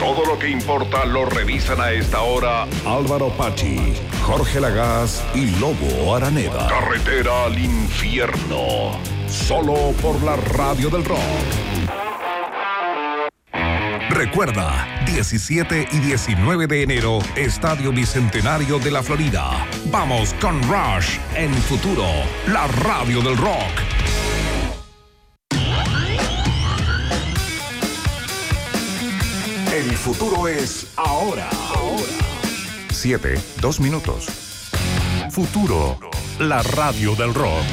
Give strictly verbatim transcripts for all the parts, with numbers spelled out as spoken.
Todo lo que importa lo revisan a esta hora Álvaro Pachi, Jorge Lagaz y Lobo Araneda. Carretera al infierno. Solo por la Radio del Rock. Recuerda, diecisiete y diecinueve de enero, Estadio Bicentenario de la Florida. Vamos con Rush en Futuro, la Radio del Rock. El futuro es ahora. Ahora. Siete, dos minutos. Futuro, la Radio del Rock.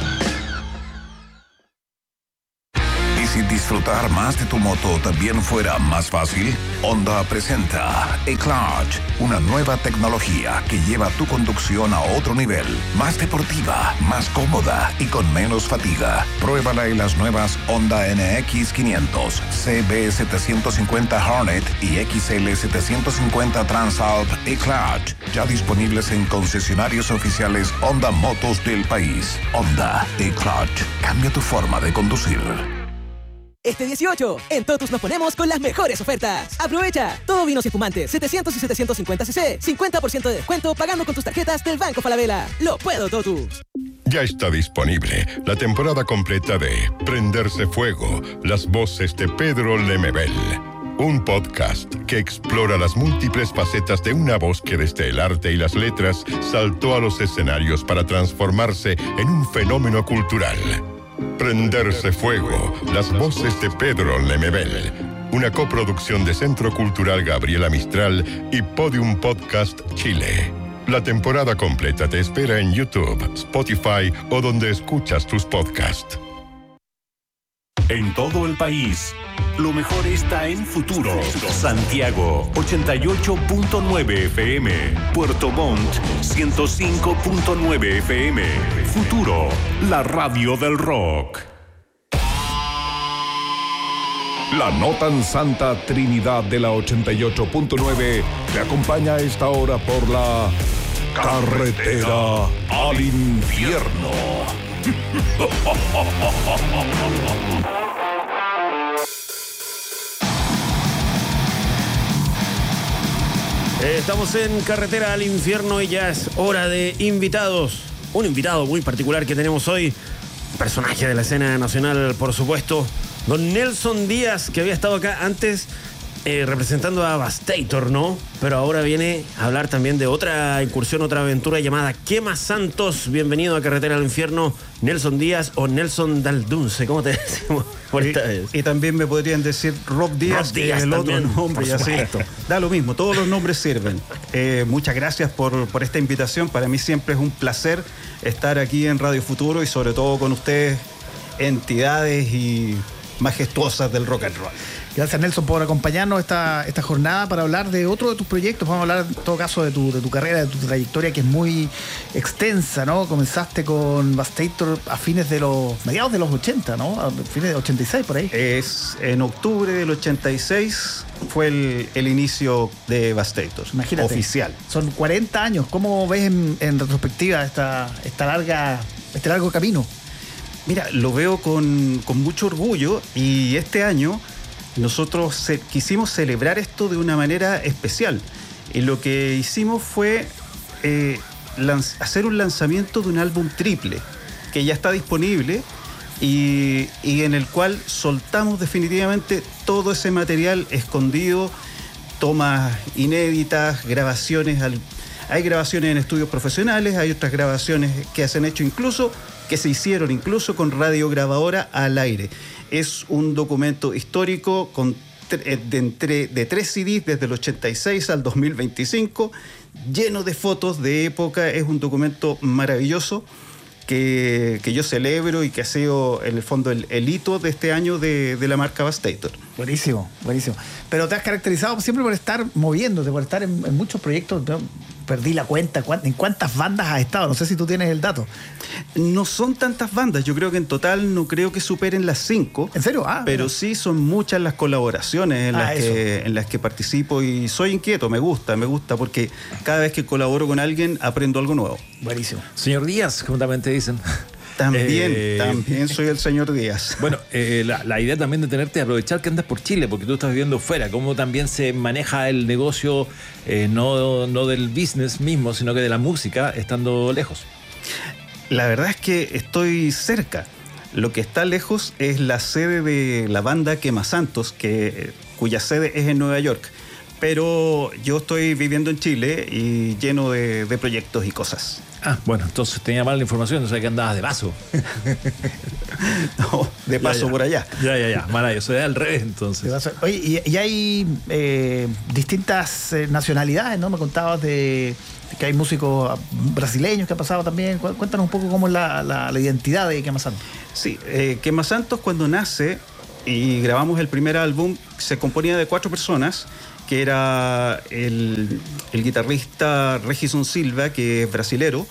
Si disfrutar más de tu moto también fuera más fácil, Honda presenta E-Clutch, una nueva tecnología que lleva tu conducción a otro nivel, más deportiva, más cómoda y con menos fatiga. Pruébala en las nuevas Honda N X quinientos, C B setecientos cincuenta Hornet y X L setecientos cincuenta Transalp E-Clutch, ya disponibles en concesionarios oficiales Honda Motos del país. Honda E-Clutch, cambia tu forma de conducir. Este dieciocho, en Totus nos ponemos con las mejores ofertas. ¡Aprovecha! Todo vinos y espumantes, setecientos y setecientos cincuenta cc, cincuenta por ciento de descuento pagando con tus tarjetas del Banco Falabella. ¡Lo puedo, Totus! Ya está disponible la temporada completa de Prenderse Fuego, las voces de Pedro Lemebel. Un podcast que explora las múltiples facetas de una voz que desde el arte y las letras saltó a los escenarios para transformarse en un fenómeno cultural. Prenderse Fuego, las voces de Pedro Lemebel. Una coproducción de Centro Cultural Gabriela Mistral y Podium Podcast Chile. La temporada completa te espera en YouTube, Spotify o donde escuchas tus podcasts. En todo el país, lo mejor está en Futuro. Santiago, ochenta y ocho punto nueve F M. Puerto Montt, ciento cinco punto nueve F M. Futuro, la radio del rock. La no tan santa Trinidad de la ochenta y ocho punto nueve te acompaña a esta hora por la Carretera al Infierno. Estamos en Carretera al Infierno y ya es hora de invitados. Un invitado muy particular que tenemos hoy, personaje de la escena nacional, por supuesto, don Nelson Díaz, que había estado acá antes eh, representando a Vastator, ¿no? Pero ahora viene a hablar también de otra incursión, otra aventura llamada Quema Santos. Bienvenido a Carretera al Infierno, Nelson Díaz o Nelson Daldunce, ¿cómo te decimos por esta vez? Y también me podrían decir Rob Díaz, Rob Díaz que es el también, otro nombre, por y así. supuesto. Da lo mismo, todos los nombres sirven. Eh, muchas gracias por, por esta invitación. Para mí siempre es un placer estar aquí en Radio Futuro y sobre todo con ustedes, entidades y majestuosas del rock and roll. Gracias, Nelson, por acompañarnos esta, esta jornada para hablar de otro de tus proyectos. Vamos a hablar en todo caso de tu, de tu carrera, de tu trayectoria, que es muy extensa, ¿no? Comenzaste con Vastator a fines de los, mediados de los ochenta, ¿no? A fines de ochenta y seis, por ahí. Es en octubre del ochenta y seis fue el, el inicio de Vastator. Imagínate. Oficial. Son cuarenta años. ¿Cómo ves en, en retrospectiva esta, esta larga, este largo camino? Mira, lo veo con, con mucho orgullo y este año nosotros se, quisimos celebrar esto de una manera especial. Y lo que hicimos fue eh, lanz- hacer un lanzamiento de un álbum triple que ya está disponible y, y en el cual soltamos definitivamente todo ese material escondido, tomas inéditas, grabaciones. Al, hay grabaciones en estudios profesionales, hay otras grabaciones que se han hecho incluso, que se hicieron incluso con radiograbadora al aire. Es un documento histórico con tre- de, entre, de tres C Ds desde el ochenta y seis al dos mil veinticinco, lleno de fotos de época. Es un documento maravilloso que, que yo celebro y que ha sido en el fondo el, el hito de este año de, de la marca Vastator. Buenísimo, buenísimo. Pero te has caracterizado siempre por estar moviéndote, por estar en, en muchos proyectos. Yo perdí la cuenta, ¿en cuántas bandas has estado? No sé si tú tienes el dato. No son tantas bandas, yo creo que en total no creo que superen las cinco. ¿En serio? Ah, pero mira. Sí son muchas las colaboraciones en, Ah, las que, eso. en las que participo y soy inquieto, me gusta, me gusta porque cada vez que colaboro con alguien aprendo algo nuevo. Buenísimo. Señor Díaz, como también te dicen. También, Eh, también soy el señor Díaz. Bueno, eh, la, la idea también de tenerte, aprovechar que andas por Chile, porque tú estás viviendo fuera, cómo también se maneja el negocio, eh, no, no del business mismo, sino que de la música, estando lejos. La verdad es que estoy cerca. Lo que está lejos es la sede de la banda Quema Santos, que, cuya sede es en Nueva York. Pero yo estoy viviendo en Chile y lleno de, de proyectos y cosas. Ah, bueno, entonces tenía mala información, o sea que andabas de paso. No, de paso Ya, ya. por allá. Ya, ya, ya, mala, eso es al revés entonces. Oye, y, y hay eh, distintas eh, nacionalidades, ¿no? Me contabas de, de que hay músicos brasileños que han pasado también. Cu- Cuéntanos un poco cómo es la, la, la identidad de Quema Santos. Sí, eh, Quema Santos cuando nace y grabamos el primer álbum se componía de cuatro personas, que era el, el guitarrista Regison Silva, que es brasilero,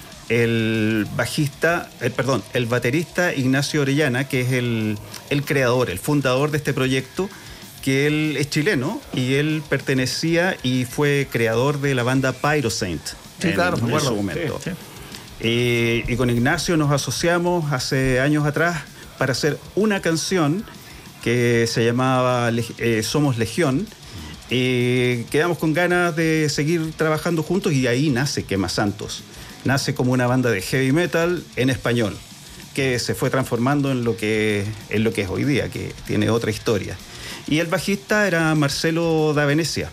el bajista, el, perdón, el baterista Ignacio Orellana, que es el, el creador, el fundador de este proyecto, que él es chileno y él pertenecía y fue creador de la banda Pyrosaint. Sí, en, claro, me en acuerdo. su momento. Sí, sí. Eh, y con Ignacio nos asociamos hace años atrás para hacer una canción que se llamaba eh, Somos Legión. Eh, quedamos con ganas de seguir trabajando juntos y ahí nace Quema Santos. Nace como una banda de heavy metal en español, que se fue transformando en lo que, en lo que es hoy día, que tiene otra historia. Y el bajista era Marcelo da Venecia.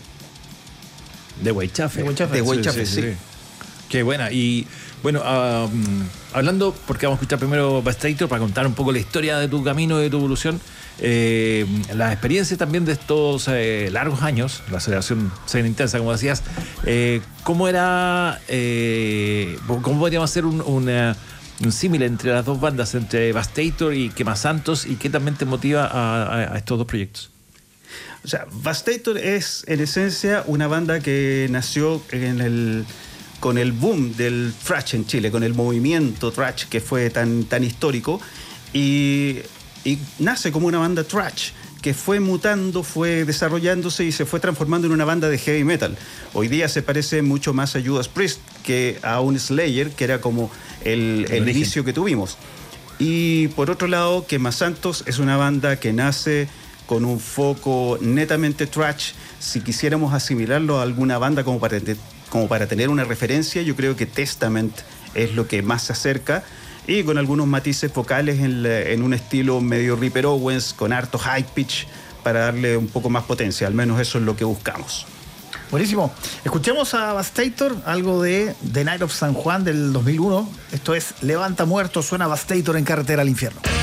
De Huaychafe. De Huaychafe. De Huaychafe, sí. Qué buena. Y bueno, um, hablando, porque vamos a escuchar primero Bastator para contar un poco la historia de tu camino, de tu evolución. Eh, la experiencia también de estos eh, largos años, la aceleración ser intensa, como decías. Eh, ¿Cómo era, eh, cómo podríamos hacer un, una, un símil entre las dos bandas, entre Bastator y Quema Santos, y qué también te motiva a, a, a estos dos proyectos? O sea, Bastator es en esencia una banda que nació en el, con el boom del thrash en Chile, con el movimiento thrash que fue tan, tan histórico, y, y nace como una banda thrash que fue mutando, fue desarrollándose y se fue transformando en una banda de heavy metal. Hoy día se parece mucho más a Judas Priest que a un Slayer, que era como el, el inicio que tuvimos. Y por otro lado, Quema Santos es una banda que nace con un foco netamente thrash. Si quisiéramos asimilarlo a alguna banda como para, como para tener una referencia, yo creo que Testament es lo que más se acerca, y con algunos matices vocales en, la, en un estilo medio Ripper Owens, con harto high pitch, para darle un poco más potencia. Al menos eso es lo que buscamos. Buenísimo. Escuchemos a Bastator, algo de The Night of San Juan del dos mil uno. Esto es Levanta Muertos, suena Bastator en Carretera al Infierno.